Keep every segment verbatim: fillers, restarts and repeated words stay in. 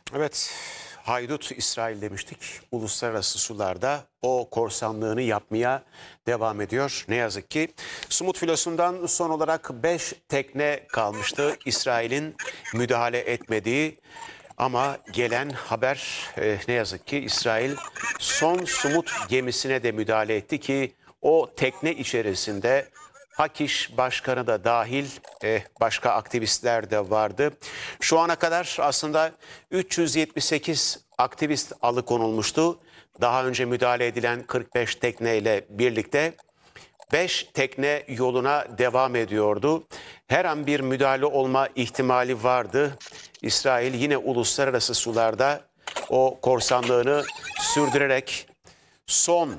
Evet, haydut İsrail demiştik. Uluslararası sularda o korsanlığını yapmaya devam ediyor. Ne yazık ki Sumut filosundan son olarak beş tekne kalmıştı. İsrail'in müdahale etmediği ama gelen haber e, ne yazık ki İsrail son Sumut gemisine de müdahale etti ki o tekne içerisinde Hakiş Başkanı da dahil eh, başka aktivistler de vardı. Şu ana kadar aslında üç yüz yetmiş sekiz aktivist alıkonulmuştu. Daha önce müdahale edilen kırk beş tekneyle birlikte beş tekne yoluna devam ediyordu. Her an bir müdahale olma ihtimali vardı. İsrail yine uluslararası sularda o korsanlığını sürdürerek son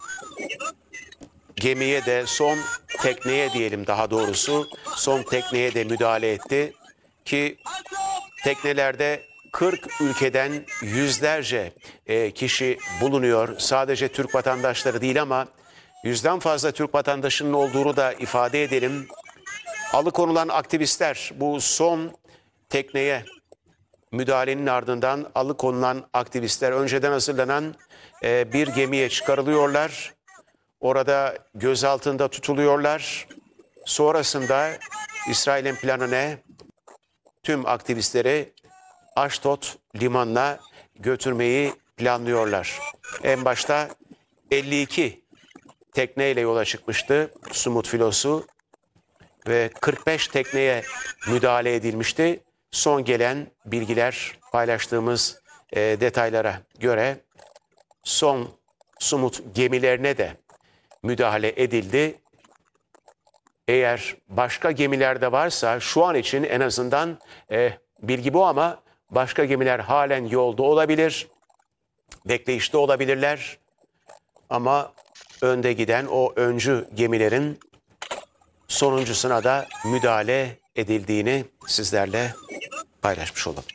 gemiye de son tekneye diyelim daha doğrusu son tekneye de müdahale etti ki teknelerde kırk ülkeden yüzlerce e, kişi bulunuyor. Sadece Türk vatandaşları değil ama yüzden fazla Türk vatandaşının olduğunu da ifade edelim. Alıkonulan aktivistler bu son tekneye müdahalenin ardından alıkonulan aktivistler önceden hazırlanan e, bir gemiye çıkarılıyorlar. Orada gözaltında tutuluyorlar. Sonrasında İsrail'in planı ne? Tüm aktivistleri Ashdod limanına götürmeyi planlıyorlar. En başta elli iki tekneyle yola çıkmıştı Sumut filosu ve kırk beş tekneye müdahale edilmişti. Son gelen bilgiler paylaştığımız e, detaylara göre son Sumut gemilerine de müdahale edildi. Eğer başka gemilerde varsa şu an için en azından e, bilgi bu ama başka gemiler halen yolda olabilir. Bekleyişte olabilirler. Ama önde giden o öncü gemilerin sonuncusuna da müdahale edildiğini sizlerle paylaşmış olalım.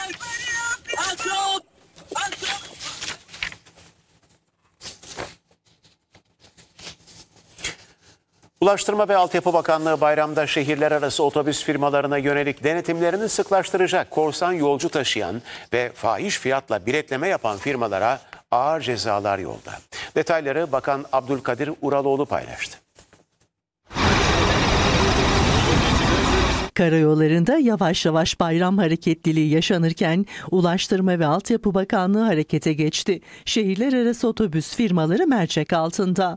Ulaştırma ve Altyapı Bakanlığı bayramda şehirler arası otobüs firmalarına yönelik denetimlerini sıklaştıracak. Korsan yolcu taşıyan ve fahiş fiyatla biletleme yapan firmalara ağır cezalar yolda. Detayları Bakan Abdülkadir Uraloğlu paylaştı. Karayollarında yavaş yavaş bayram hareketliliği yaşanırken Ulaştırma ve Altyapı Bakanlığı harekete geçti. Şehirler arası otobüs firmaları mercek altında.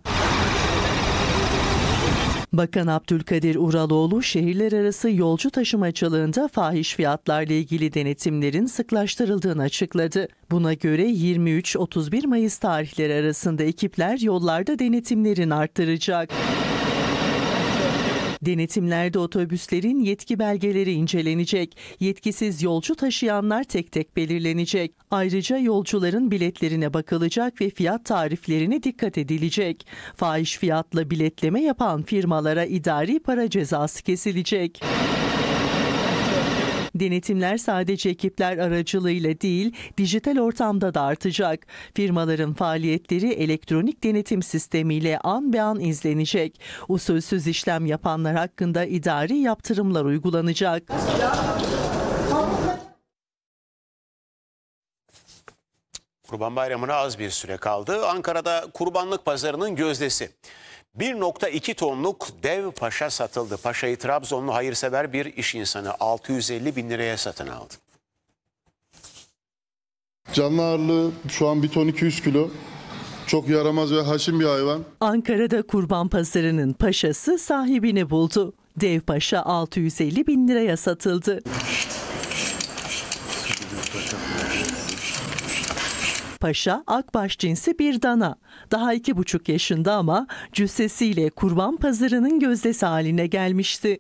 Bakan Abdülkadir Uraloğlu, şehirler arası yolcu taşımacılığında fahiş fiyatlarla ilgili denetimlerin sıklaştırıldığını açıkladı. Buna göre yirmi üç otuz bir Mayıs tarihleri arasında ekipler yollarda denetimlerini arttıracak. Denetimlerde otobüslerin yetki belgeleri incelenecek. Yetkisiz yolcu taşıyanlar tek tek belirlenecek. Ayrıca yolcuların biletlerine bakılacak ve fiyat tariflerine dikkat edilecek. Fahiş fiyatla biletleme yapan firmalara idari para cezası kesilecek. Denetimler sadece ekipler aracılığıyla değil, dijital ortamda da artacak. Firmaların faaliyetleri elektronik denetim sistemiyle an be an izlenecek. Usulsüz işlem yapanlar hakkında idari yaptırımlar uygulanacak. Kurban Bayramı'na az bir süre kaldı. Ankara'da kurbanlık pazarının gözdesi. bir nokta iki tonluk dev paşa satıldı. Paşayı Trabzonlu hayırsever bir iş insanı altı yüz elli bin liraya satın aldı. Canlı ağırlığı şu an bir ton iki yüz kilo. Çok yaramaz ve haşin bir hayvan. Ankara'da kurban pazarının paşası sahibini buldu. Dev paşa altı yüz elli bin liraya satıldı. Paşa akbaş cinsi bir dana. Daha iki buçuk yaşında ama cüssesiyle kurban pazarının gözdesi haline gelmişti.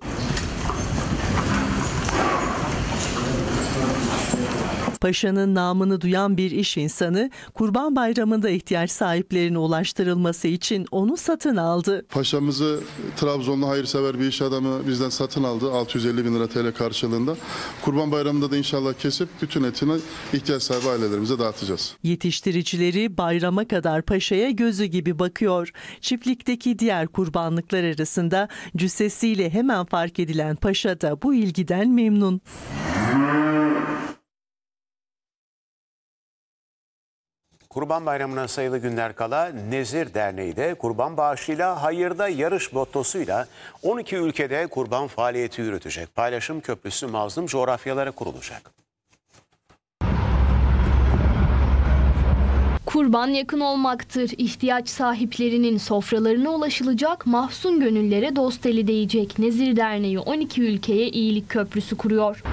Paşa'nın namını duyan bir iş insanı Kurban Bayramı'nda ihtiyaç sahiplerine ulaştırılması için onu satın aldı. Paşamızı Trabzonlu hayırsever bir iş adamı bizden satın aldı altı yüz elli bin lira T L karşılığında. Kurban Bayramı'nda da inşallah kesip bütün etini ihtiyaç sahibi ailelerimize dağıtacağız. Yetiştiricileri bayrama kadar paşaya gözü gibi bakıyor. Çiftlikteki diğer kurbanlıklar arasında cüssesiyle hemen fark edilen paşa da bu ilgiden memnun. Kurban Bayramı'na sayılı günler kala Nezir Derneği de kurban bağışıyla hayırda yarış mottosuyla on iki ülkede kurban faaliyeti yürütecek. Paylaşım köprüsü mazlum coğrafyalara kurulacak. Kurban yakın olmaktır. İhtiyaç sahiplerinin sofralarına ulaşılacak, mahzun gönüllere dost eli değecek. Nezir Derneği on iki ülkeye iyilik köprüsü kuruyor.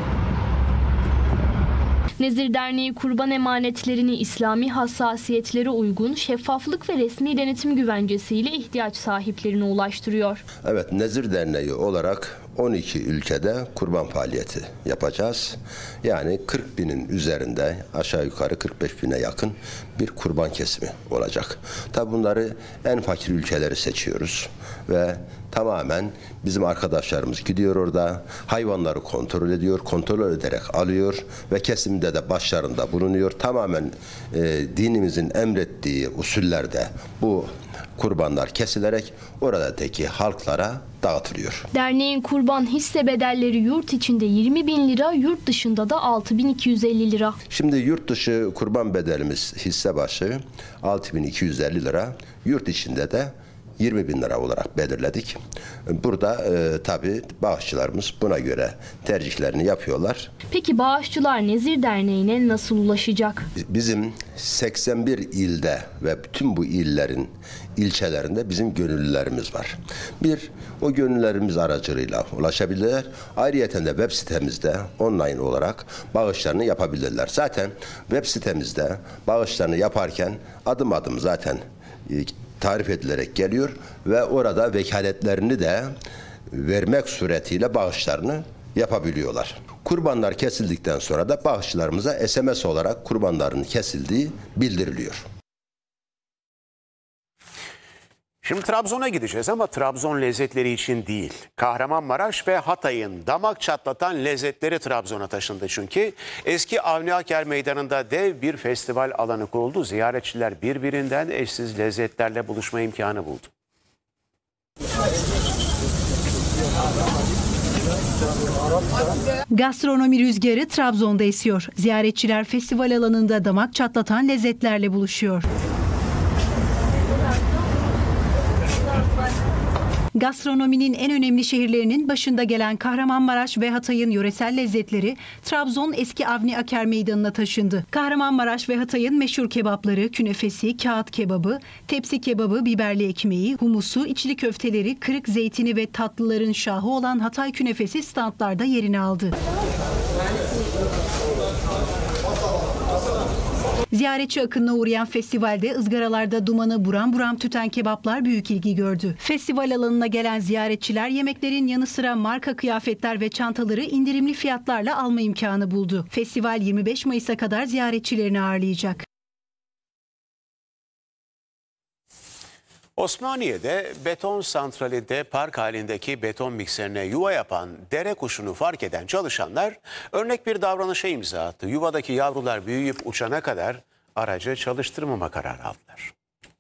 Nezir Derneği kurban emanetlerini İslami hassasiyetlere uygun şeffaflık ve resmi denetim güvencesiyle ihtiyaç sahiplerine ulaştırıyor. Evet, Nezir Derneği olarak on iki ülkede kurban faaliyeti yapacağız. Yani kırk binin üzerinde, aşağı yukarı kırk beş bine yakın bir kurban kesimi olacak. Tabi bunları en fakir ülkeleri seçiyoruz ve tamamen bizim arkadaşlarımız gidiyor orada, hayvanları kontrol ediyor, kontrol ederek alıyor ve kesimde de başlarında bulunuyor. Tamamen e, dinimizin emrettiği usullerde bu kurbanlar kesilerek oradaki halklara dağıtılıyor. Derneğin kurban hisse bedelleri yurt içinde yirmi bin lira, yurt dışında da altı bin iki yüz elli lira. Şimdi yurt dışı kurban bedelimiz hisse başı altı bin iki yüz elli lira, yurt içinde de yirmi bin lira olarak belirledik. Burada e, tabii bağışçılarımız buna göre tercihlerini yapıyorlar. Peki bağışçılar Nezir Derneği'ne nasıl ulaşacak? Bizim seksen bir ilde ve bütün bu illerin ilçelerinde bizim gönüllülerimiz var. Bir, o gönüllülerimiz aracılığıyla ulaşabilirler. Ayrıyeten de web sitemizde online olarak bağışlarını yapabilirler. Zaten web sitemizde bağışlarını yaparken adım adım zaten tarif edilerek geliyor ve orada vekaletlerini de vermek suretiyle bağışlarını yapabiliyorlar. Kurbanlar kesildikten sonra da bağışçılarımıza S M S olarak kurbanların kesildiği bildiriliyor. Şimdi Trabzon'a gideceğiz ama Trabzon lezzetleri için değil. Kahramanmaraş ve Hatay'ın damak çatlatan lezzetleri Trabzon'a taşındı çünkü. Eski Avni Aker Meydanı'nda dev bir festival alanı kuruldu. Ziyaretçiler birbirinden eşsiz lezzetlerle buluşma imkanı buldu. Gastronomi rüzgarı Trabzon'da esiyor. Ziyaretçiler festival alanında damak çatlatan lezzetlerle buluşuyor. Gastronominin en önemli şehirlerinin başında gelen Kahramanmaraş ve Hatay'ın yöresel lezzetleri Trabzon eski Avni Aker Meydanı'na taşındı. Kahramanmaraş ve Hatay'ın meşhur kebapları, künefesi, kağıt kebabı, tepsi kebabı, biberli ekmeği, humusu, içli köfteleri, kırık zeytini ve tatlıların şahı olan Hatay künefesi standlarda yerini aldı. Ziyaretçi akınına uğrayan festivalde ızgaralarda dumanı buram buram tüten kebaplar büyük ilgi gördü. Festival alanına gelen ziyaretçiler yemeklerin yanı sıra marka kıyafetler ve çantaları indirimli fiyatlarla alma imkanı buldu. Festival yirmi beş Mayıs'a kadar ziyaretçilerini ağırlayacak. Osmaniye'de beton santralinde park halindeki beton mikserine yuva yapan dere kuşunu fark eden çalışanlar örnek bir davranışa imza attı. Yuvadaki yavrular büyüyüp uçana kadar aracı çalıştırmama kararı aldılar.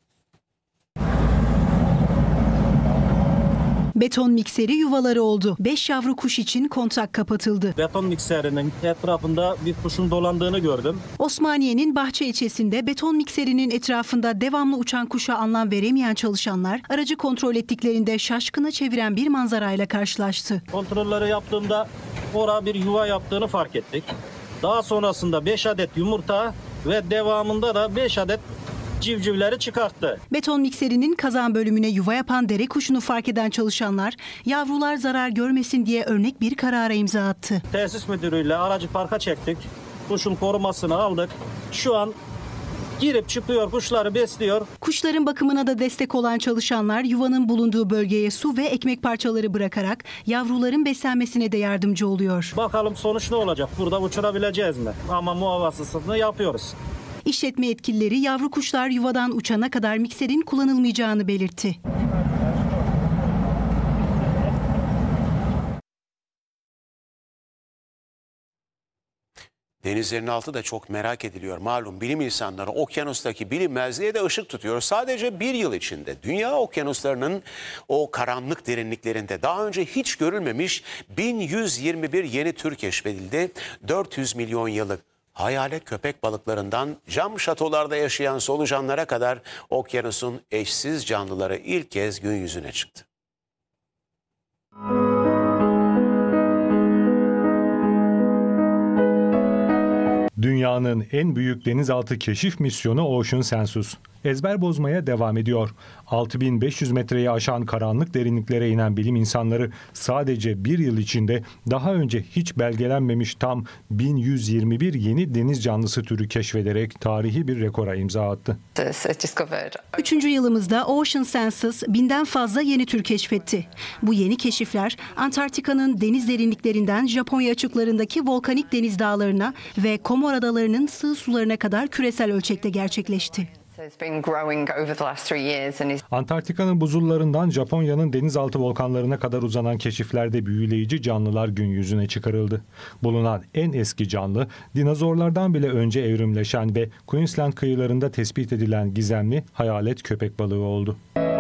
Beton mikseri yuvaları oldu. beş yavru kuş için kontak kapatıldı. Beton mikserinin etrafında bir kuşun dolandığını gördüm. Osmaniye'nin Bahçe ilçesinde beton mikserinin etrafında devamlı uçan kuşa anlam veremeyen çalışanlar aracı kontrol ettiklerinde şaşkına çeviren bir manzarayla karşılaştı. Kontrolleri yaptığımda orada bir yuva yaptığını fark ettik. Daha sonrasında beş adet yumurta ve devamında da beş adet civcivleri çıkarttı. Beton mikserinin kazan bölümüne yuva yapan dere kuşunu fark eden çalışanlar yavrular zarar görmesin diye örnek bir karara imza attı. Tesis müdürüyle aracı parka çektik. Kuşun korumasını aldık. Şu an girip çıkıyor, kuşları besliyor. Kuşların bakımına da destek olan çalışanlar yuvanın bulunduğu bölgeye su ve ekmek parçaları bırakarak yavruların beslenmesine de yardımcı oluyor. Bakalım sonuç ne olacak? Burada uçurabileceğiz mi? Ama muhavasasını yapıyoruz. İşletme yetkilileri yavru kuşlar yuvadan uçana kadar mikserin kullanılmayacağını belirtti. Denizlerin altı da çok merak ediliyor. Malum bilim insanları okyanustaki bilinmezliğe de ışık tutuyor. Sadece bir yıl içinde dünya okyanuslarının o karanlık derinliklerinde daha önce hiç görülmemiş bin yüz yirmi bir yeni tür keşfedildi. dört yüz milyon yıllık hayalet köpek balıklarından cam şatolarda yaşayan solucanlara kadar okyanusun eşsiz canlıları ilk kez gün yüzüne çıktı. Dünyanın en büyük denizaltı keşif misyonu Ocean Census ezber bozmaya devam ediyor. altı bin beş yüz metreyi aşan karanlık derinliklere inen bilim insanları sadece bir yıl içinde daha önce hiç belgelenmemiş tam bin yüz yirmi bir yeni deniz canlısı türü keşfederek tarihi bir rekora imza attı. Üçüncü yılımızda Ocean Census binden fazla yeni tür keşfetti. Bu yeni keşifler Antarktika'nın deniz derinliklerinden Japonya açıklarındaki volkanik deniz dağlarına ve Komor adalarının sığ sularına kadar küresel ölçekte gerçekleşti. Antarktika'nın buzullarından Japonya'nın denizaltı volkanlarına kadar uzanan keşiflerde büyüleyici canlılar gün yüzüne çıkarıldı. Bulunan en eski canlı, dinozorlardan bile önce evrimleşen ve Queensland kıyılarında tespit edilen gizemli hayalet köpek balığı oldu.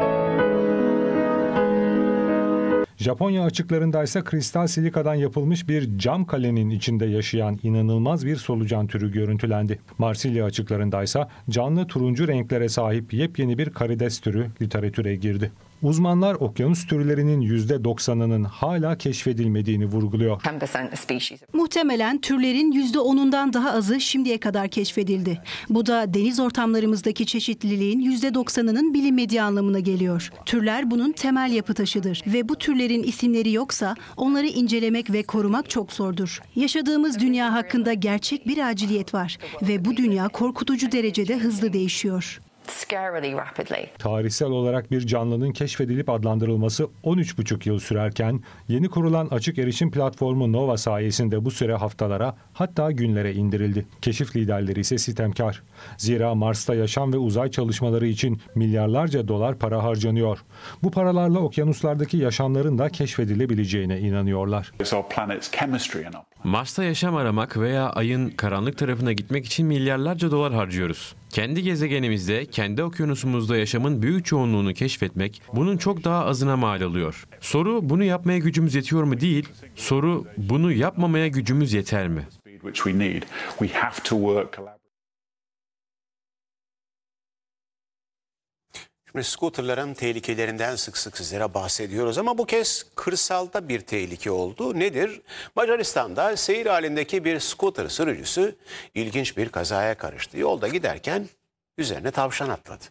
Japonya açıklarında ise kristal silikadan yapılmış bir cam kalenin içinde yaşayan inanılmaz bir solucan türü görüntülendi. Marsilya açıklarında ise canlı turuncu renklere sahip yepyeni bir karides türü literatüre girdi. Uzmanlar okyanus türlerinin yüzde doksanının hala keşfedilmediğini vurguluyor. Muhtemelen türlerin yüzde onundan daha azı şimdiye kadar keşfedildi. Bu da deniz ortamlarımızdaki çeşitliliğin yüzde doksanının bilinmediği anlamına geliyor. Türler bunun temel yapı taşıdır ve bu türlerin isimleri yoksa onları incelemek ve korumak çok zordur. Yaşadığımız dünya hakkında gerçek bir aciliyet var ve bu dünya korkutucu derecede hızlı değişiyor. Tarihsel olarak bir canlının keşfedilip adlandırılması on üç buçuk yıl sürerken yeni kurulan açık erişim platformu Nova sayesinde bu süre haftalara hatta günlere indirildi. Keşif liderleri ise sitemkar. Zira Mars'ta yaşam ve uzay çalışmaları için milyarlarca dolar para harcanıyor. Bu paralarla okyanuslardaki yaşamların da keşfedilebileceğine inanıyorlar. Mars'ta yaşam aramak veya ayın karanlık tarafına gitmek için milyarlarca dolar harcıyoruz. Kendi gezegenimizde, kendi okyanusumuzda yaşamın büyük çoğunluğunu keşfetmek bunun çok daha azına mal oluyor. Soru bunu yapmaya gücümüz yetiyor mu değil, soru bunu yapmamaya gücümüz yeter mi? Şimdi scooterların tehlikelerinden sık sık sizlere bahsediyoruz ama bu kez kırsalda bir tehlike oldu. Nedir? Macaristan'da seyir halindeki bir scooter sürücüsü ilginç bir kazaya karıştı. Yolda giderken üzerine tavşan atladı.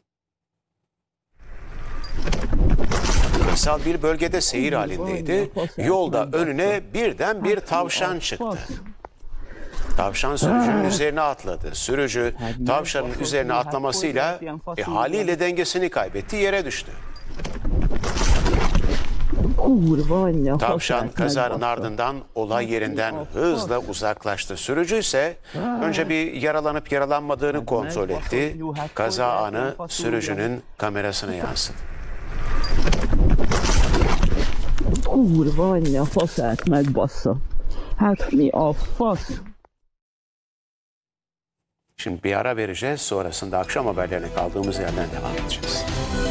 Kırsal bir bölgede seyir halindeydi. Yolda önüne birden bir tavşan çıktı. Tavşan sürücünün üzerine atladı. Sürücü tavşanın üzerine atlamasıyla e, haliyle dengesini kaybetti, yere düştü. Tavşan kazanın ardından olay yerinden hızla uzaklaştı. Sürücü ise önce bir yaralanıp yaralanmadığını kontrol etti. Kaza anı sürücünün kamerasına yansıdı. Kurva anyja faszát megbassza. Hát mi a fasz? Şimdi bir ara vereceğiz. Sonrasında akşam haberlerine kaldığımız yerden devam edeceğiz.